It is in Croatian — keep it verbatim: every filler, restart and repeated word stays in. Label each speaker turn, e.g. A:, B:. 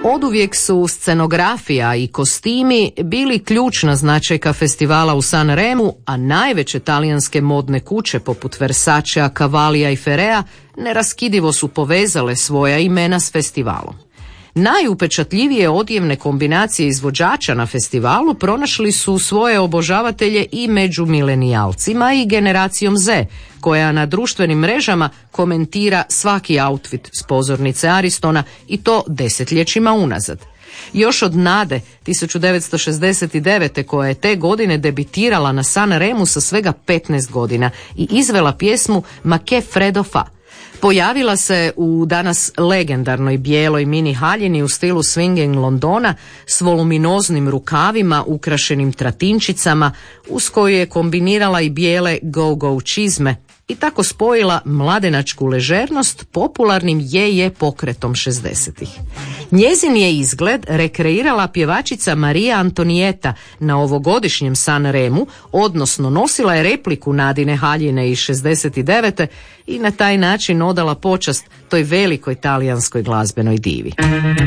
A: Oduvijek su scenografija i kostimi bili ključna značajka festivala u Sanremu, a najveće talijanske modne kuće poput Versacea, Cavalia i Ferrea neraskidivo su povezale svoja imena s festivalom. Najupečatljivije odjevne kombinacije izvođača na festivalu pronašli su svoje obožavatelje i među milenijalcima i generacijom Z, koja na društvenim mrežama komentira svaki outfit s pozornice Aristona i to desetljećima unazad. Još od Nade tisuću devetsto šezdeset devete koja je te godine debitirala na Sanremu sa svega petnaest godina i izvela pjesmu Ma che freddo fa. Pojavila se u danas legendarnoj bijeloj mini haljini u stilu swinging Londona s voluminoznim rukavima ukrašenim tratinčicama uz koju je kombinirala i bijele go-go čizme i tako spojila mladenačku ležernost popularnim je-je pokretom šezdesetih. Njezin je izgled rekreirala pjevačica Marija Antonieta na ovogodišnjem Sanremu, odnosno nosila je repliku Nadine haljine iz šezdeset devete i na taj način odala počast toj velikoj talijanskoj glazbenoj divi.